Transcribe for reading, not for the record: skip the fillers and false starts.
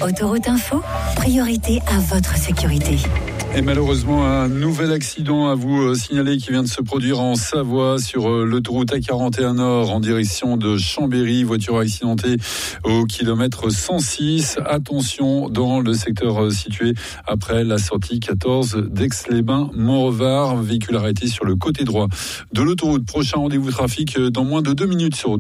Autoroute Info, priorité à votre sécurité. Et malheureusement, un nouvel accident à vous signaler qui vient de se produire en Savoie sur l'autoroute A41 Nord en direction de Chambéry. Voiture accidentée au kilomètre 106. Attention dans le secteur situé après la sortie 14 d'Aix-les-Bains-Montrevard. Véhicule arrêté sur le côté droit de l'autoroute. Prochain rendez-vous trafic dans moins de 2 minutes sur